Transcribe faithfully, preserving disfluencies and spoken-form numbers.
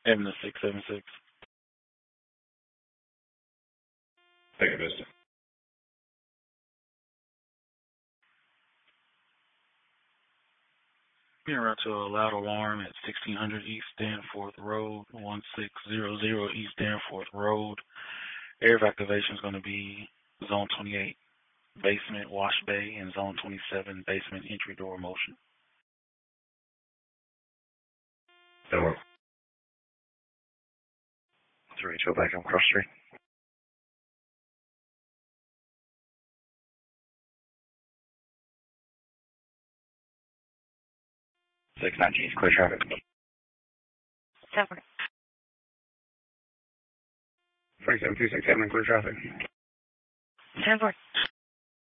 Avenue six seven six. Take a visit. Being around to a loud alarm at sixteen hundred East Danforth Road, one six zero zero East Danforth Road. Area of activation is going to be Zone twenty-eight, basement wash bay, and Zone twenty-seven, basement entry door motion. That'll work. three two back on Cross Street. six nineteen, clear traffic. ten four. forty-seven two six seven, clear traffic. ten four.